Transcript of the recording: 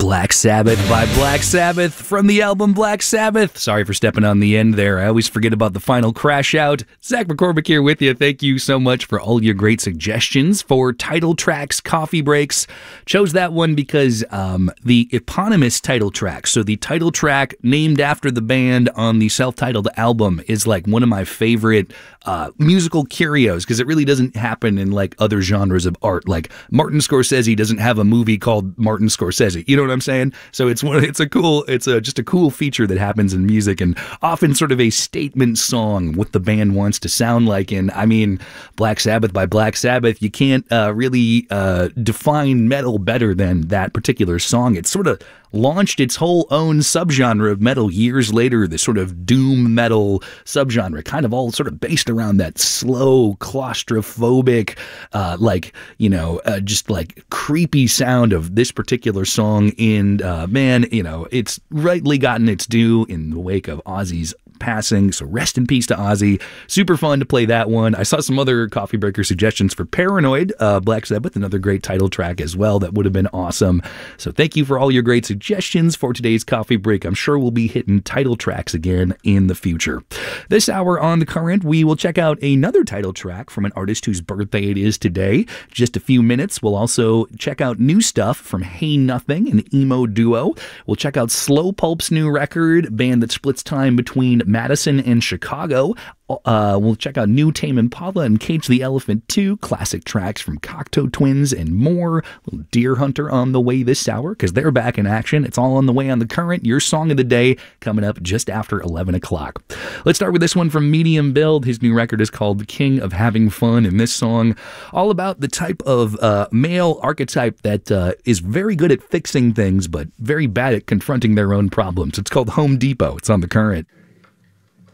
Black Sabbath by Black Sabbath from the album Black Sabbath. Sorry for stepping on the end there. I always forget about the final crash out. Zach McCormick here with you. Thank you so much for all your great suggestions for title tracks, coffee breaks. Chose that one because the eponymous title track, so the title track named after the band on the self-titled album, is like one of my favorite musical curios because it really doesn't happen in like other genres of art. Like Martin Scorsese doesn't have a movie called Martin Scorsese. You know what I'm saying? So it's just a cool feature that happens in music, and often sort of a statement song, what the band wants to sound like. And I mean, Black Sabbath by Black Sabbath, you can't really define metal better than that particular song. It sort of launched its whole own subgenre of metal years later, this sort of doom metal subgenre, kind of all sort of based around that slow, claustrophobic, just like creepy sound of this particular song. And man, it's rightly gotten its due in the wake of Ozzy's passing, so rest in peace to Ozzy. Super fun to play that one. I saw some other coffee breaker suggestions for Paranoid, Black Sabbath, another great title track as well. That would have been awesome. So thank you for all your great suggestions for today's coffee break. I'm sure we'll be hitting title tracks again in the future. This hour on The Current, we will check out another title track from an artist whose birthday it is today. Just a few minutes. We'll also check out new stuff from Hey Nothing, an emo duo. We'll check out Slow Pulp's new record, band that splits time between Madison and Chicago. We'll check out new Tame Impala and Cage the Elephant 2, classic tracks from Cocteau Twins, and more. Little Deer Hunter on the way this hour because they're back in action. It's all on the way on The Current, your song of the day, coming up just after 11 o'clock. Let's start with this one from Medium Build. His new record is called The King of Having Fun, and this song all about the type of male archetype that is very good at fixing things but very bad at confronting their own problems. It's called Home Depot. It's on The Current.